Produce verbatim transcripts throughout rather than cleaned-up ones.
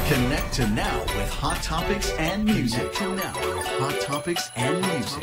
Connect to now with hot topics and music. To now with hot topics and music.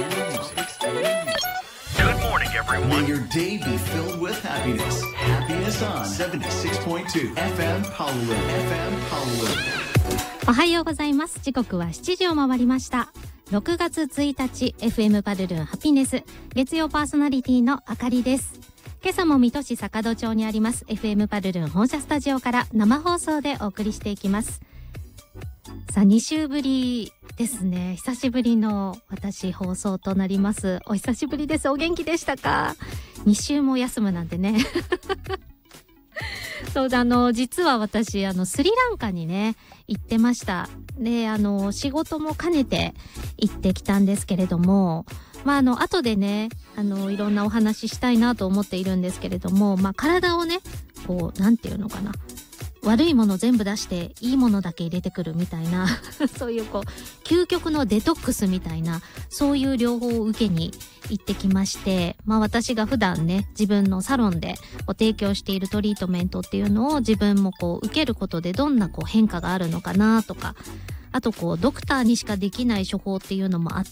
Good morning, everyone. May your day be filled with happiness. Happiness on seventy-six point two エフエム Paolo. エフエム Paolo. おはようございます。時刻はしちじを回りました。ろくがつついたち エフエム パルルンハピネス月曜パーソナリティのあかりです。今朝も水戸市坂戸町にあります エフエム パルルン本社スタジオから生放送でお送りしていきます。さあに週ぶりですね。久しぶりの私放送となります。お久しぶりです。お元気でしたか？に週も休むなんてねそうだ、あの実は私あのスリランカにね行ってました。で、あの仕事も兼ねて行ってきたんですけれども、まああの後でねあのいろんなお話ししたいなと思っているんですけれども、まあ体をねこうなんていうのかな、悪いもの全部出していいものだけ入れてくるみたいなそういうこう究極のデトックスみたいな、そういう療法を受けに行ってきまして、まあ私が普段ね自分のサロンでご提供しているトリートメントっていうのを自分もこう受けることでどんなこう変化があるのかなとか、あとこうドクターにしかできない処方っていうのもあって、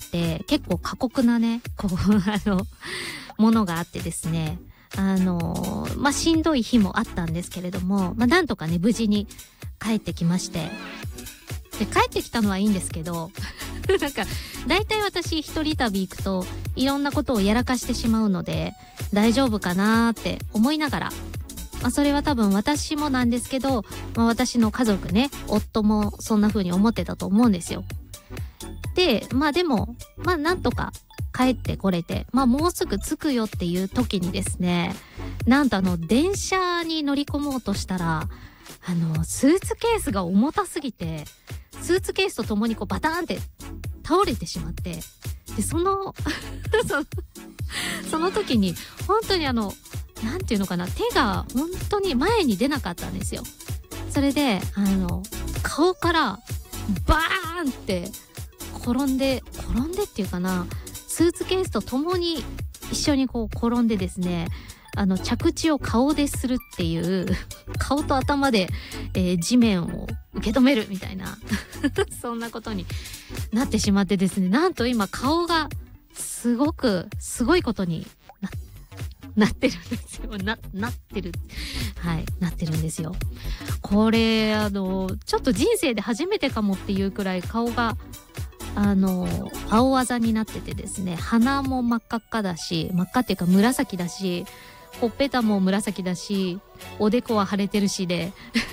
結構過酷なねこうあのものがあってですね、あのー、まあ、しんどい日もあったんですけれども、まあ、なんとかね無事に帰ってきまして、で帰ってきたのはいいんですけどなんかだいたい私一人旅行くといろんなことをやらかしてしまうので大丈夫かなーって思いながら、まあ、それは多分私もなんですけど、まあ、私の家族ね夫もそんな風に思ってたと思うんですよ。でまあでもまあなんとか帰ってこれて、まあもうすぐ着くよっていう時にですね、なんとあの電車に乗り込もうとしたら、あのスーツケースが重たすぎて、スーツケースとともにこうバターンって倒れてしまって、でそのそのその時に本当にあのなんていうのかな、手が本当に前に出なかったんですよ。それであの顔からバーンって転んで転んでっていうかな、スーツケースと共に一緒にこう転んでですね、あの着地を顔でするっていう顔と頭で、えー、地面を受け止めるみたいなそんなことになってしまってですね、なんと今顔がすごくすごいことに な, なってるんですよ。ななってるはいなってるんですよ。これあのちょっと人生で初めてかもっていうくらい顔があの青あざになっててですね、鼻も真っ赤っかだし、真っ赤っていうか紫だし、ほっぺたも紫だし、おでこは腫れてるしで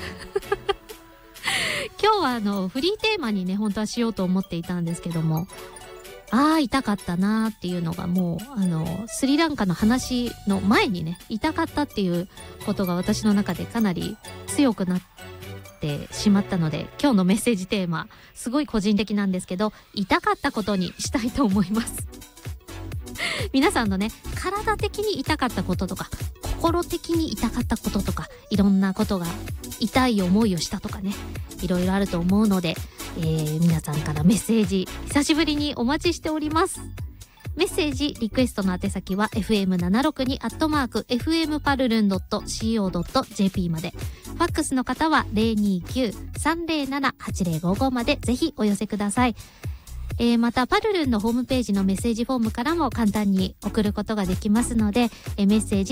今日はあのフリーテーマにね本当はしようと思っていたんですけども、あー痛かったなーっていうのがもうあのスリランカの話の前にね痛かったっていうことが私の中でかなり強くなっててしまったので、今日のメッセージテーマすごい個人的なんですけど、痛かったことにしたいと思います皆さんのね体的に痛かったこととか心的に痛かったこととか、いろんなことが痛い思いをしたとかね、いろいろあると思うので、えー、皆さんからメッセージ久しぶりにお待ちしております。メッセージリクエストの宛先は エフエムななろくに アットマーク エフエムパルルン ドット シーオー ドット ジェーピー まで、ファックスの方は ゼロにきゅう さんゼロなな はちゼロごご までぜひお寄せください。えー、またパルルンのホームページのメッセージフォームからも簡単に送ることができますので、えー、メッセージ